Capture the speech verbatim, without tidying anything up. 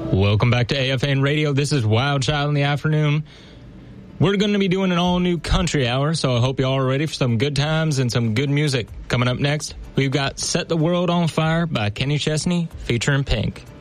Welcome back to A F N Radio. This is Wild Child in the afternoon. We're going to be doing an all-new country hour, so I hope you all are ready for some good times and some good music. Coming up next, we've got Set the World on Fire by Kenny Chesney featuring Pink.